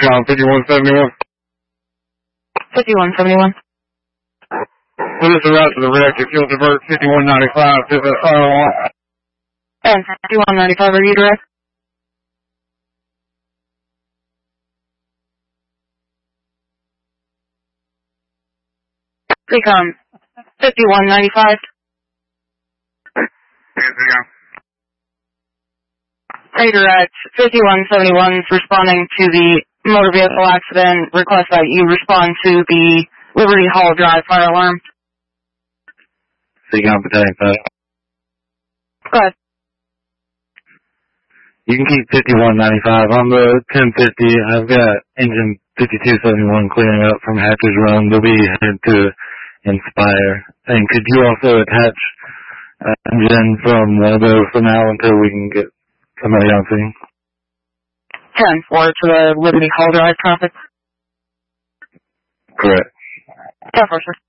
Recon 5171. 5171. Well, this is route to the wreck. If you'll divert 5195 to the fire one. And 5195, are you direct? Recon 5195. Yes, Recon. Raider at 5171 is responding to the motor vehicle accident. Request that you respond to the Liberty Hall Drive fire alarm. Recon Battalion 5. Go ahead. You can keep 5195 on the 1050. I've got engine 5271 clearing up from Hatcher's Run. They'll be headed to Inspire. And could you also attach engine from Lobo for now until we can get somebody on scene? 10-4 to the Liberty Hall Drive traffic. Correct. Yeah, for sure.